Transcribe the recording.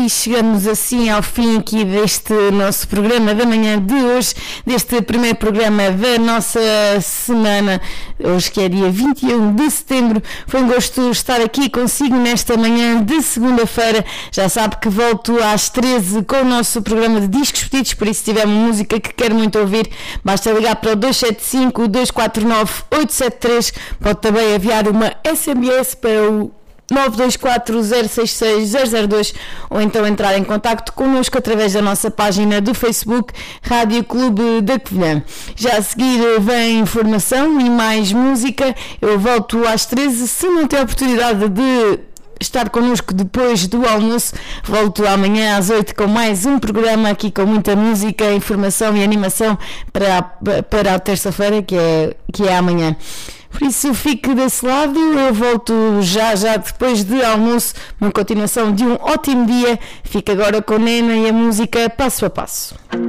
e chegamos assim ao fim aqui deste nosso programa da manhã de hoje, deste primeiro programa da nossa semana, hoje que é dia 21 de setembro. Foi um gosto estar aqui consigo nesta manhã de segunda-feira. Já sabe que volto às 13 com o nosso programa de discos pedidos, por isso se tiver uma música que quer muito ouvir, basta ligar para o 275-249-873, pode também enviar uma SMS para o 924-066-002 ou então entrar em contacto connosco através da nossa página do Facebook Rádio Clube da Covilhã. Já a seguir vem informação e mais música. Eu volto às 13. Se não tem a oportunidade de estar connosco depois do almoço, volto amanhã às 8 com mais um programa aqui com muita música, informação e animação para a terça-feira, que é amanhã. Por isso fique desse lado, eu volto já depois de almoço, uma continuação de um ótimo dia. Fica agora com Nena e a música Passo a Passo.